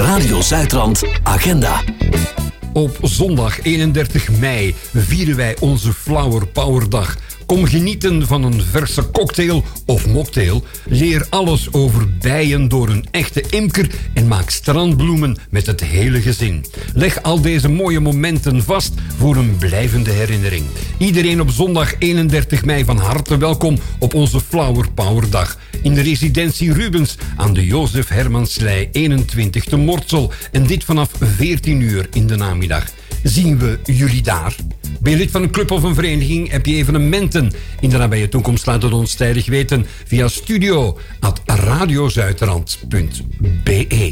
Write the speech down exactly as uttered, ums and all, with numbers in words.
Radio Zuidrand Agenda. Op zondag eenendertig mei vieren wij onze Flower Power Dag. Kom genieten van een verse cocktail of mocktail. Leer alles over bijen door een echte imker en maak strandbloemen met het hele gezin. Leg al deze mooie momenten vast voor een blijvende herinnering. Iedereen op zondag eenendertig mei van harte welkom op onze Flower Power Dag. In de residentie Rubens aan de Jozef Hermanslei eenentwintig te Mortsel. En dit vanaf veertien uur in de namiddag. Zien we jullie daar? Ben je lid van een club of een vereniging? Heb je evenementen in de nabije toekomst? Laat het ons tijdig weten via studio at radiozuidrand punt be.